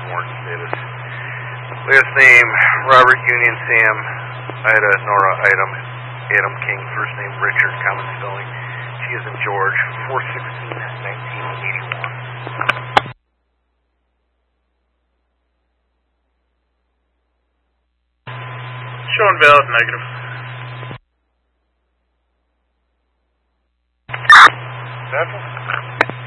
warrant status. Last name, Robert Union Sam, Ida Nora Item, Adam King, first name Richard, common spelling. She is in George, 4/16/1981. Showing valid negative.